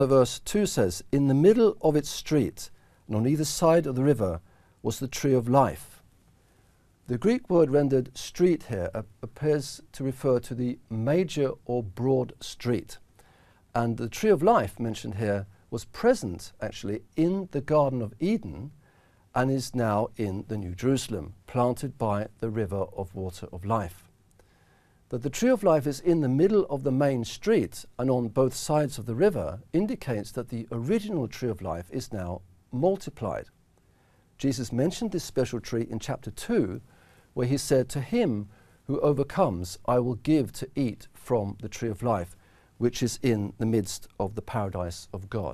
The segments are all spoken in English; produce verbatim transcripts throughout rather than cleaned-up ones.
Verse two says, in the middle of its street, and on either side of the river, was the tree of life. The Greek word rendered street here appears to refer to the major or broad street. And the tree of life mentioned here was present actually in the Garden of Eden and is now in the New Jerusalem, planted by the river of water of life. That the tree of life is in the middle of the main street and on both sides of the river indicates that the original tree of life is now multiplied. Jesus mentioned this special tree in chapter two, where he said, to him who overcomes, I will give to eat from the tree of life, which is in the midst of the paradise of God.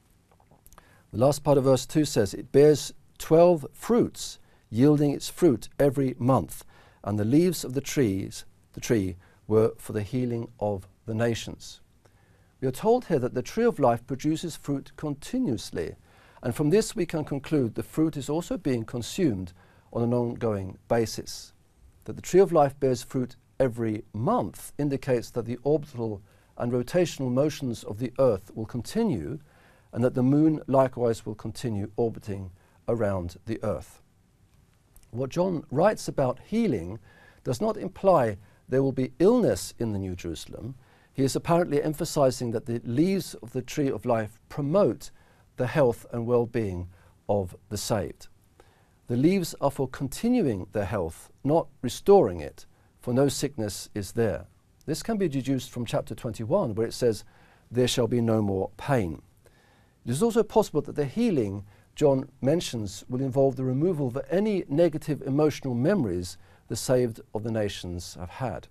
The last part of verse two says, it bears twelve fruits, yielding its fruit every month, and the leaves of the trees, the tree, were for the healing of the nations. We are told here that the tree of life produces fruit continuously, and from this we can conclude the fruit is also being consumed on an ongoing basis. That the tree of life bears fruit every month indicates that the orbital and rotational motions of the earth will continue, and that the moon likewise will continue orbiting around the earth. What John writes about healing does not imply there will be illness in the New Jerusalem. He is apparently emphasizing that the leaves of the tree of life promote the health and well-being of the saved. The leaves are for continuing their health, not restoring it, for no sickness is there. This can be deduced from chapter twenty-one, where it says, there shall be no more pain. It is also possible that the healing John mentions will involve the removal of any negative emotional memories the saved of the nations have had.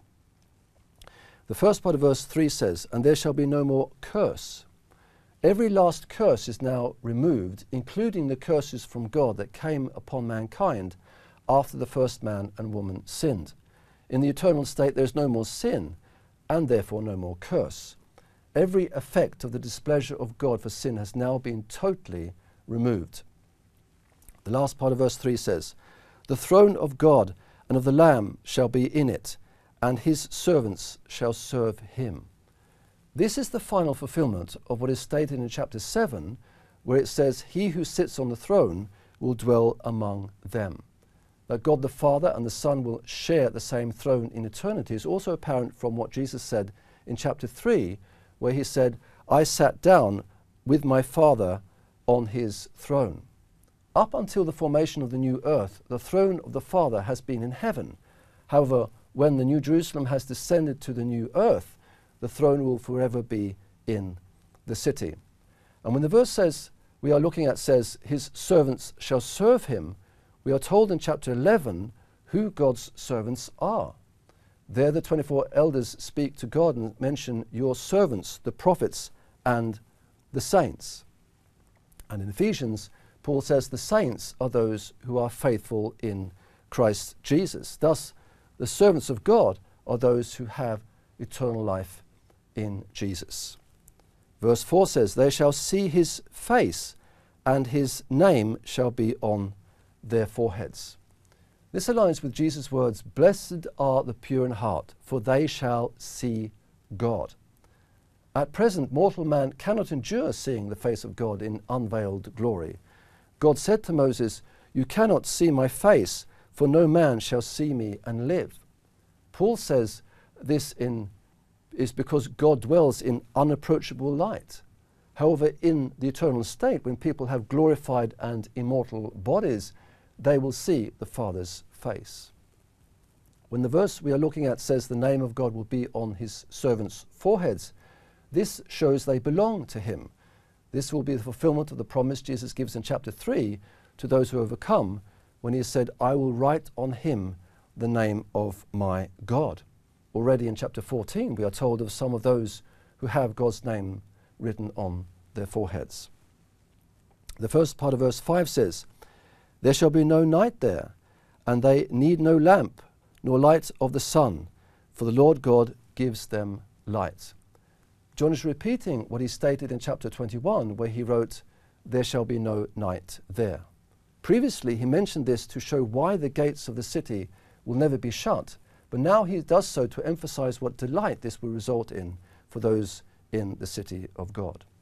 The first part of verse three says, and there shall be no more curse. Every last curse is now removed, including the curses from God that came upon mankind after the first man and woman sinned. In the eternal state there is no more sin, and therefore no more curse. Every effect of the displeasure of God for sin has now been totally removed. The last part of verse three says, the throne of God and of the Lamb shall be in it, and his servants shall serve him. This is the final fulfillment of what is stated in chapter seven, where it says, he who sits on the throne will dwell among them. That God the Father and the Son will share the same throne in eternity is also apparent from what Jesus said in chapter three, where he said, I sat down with my Father on his throne. Up until the formation of the new earth, the throne of the Father has been in heaven. However, when the New Jerusalem has descended to the new earth, the throne will forever be in the city. And when the verse says, we are looking at says, his servants shall serve him, we are told in chapter eleven who God's servants are. There the twenty-four elders speak to God and mention your servants, the prophets and the saints. And in Ephesians, Paul says the saints are those who are faithful in Christ Jesus. Thus, the servants of God are those who have eternal life in Jesus. Verse four says, they shall see his face, and his name shall be on their foreheads. This aligns with Jesus' words, blessed are the pure in heart, for they shall see God. At present, mortal man cannot endure seeing the face of God in unveiled glory. God said to Moses, you cannot see my face, for no man shall see me and live. Paul says this in is because God dwells in unapproachable light. However, in the eternal state, when people have glorified and immortal bodies, they will see the Father's face. When the verse we are looking at says the name of God will be on his servants' foreheads, this shows they belong to him. This will be the fulfillment of the promise Jesus gives in chapter three to those who overcome, when he said, I will write on him the name of my God. Already in chapter fourteen, we are told of some of those who have God's name written on their foreheads. The first part of verse five says, there shall be no night there, and they need no lamp, nor light of the sun, for the Lord God gives them light. John is repeating what he stated in chapter twenty-one, where he wrote, there shall be no night there. Previously, he mentioned this to show why the gates of the city will never be shut, but now he does so to emphasize what delight this will result in for those in the city of God.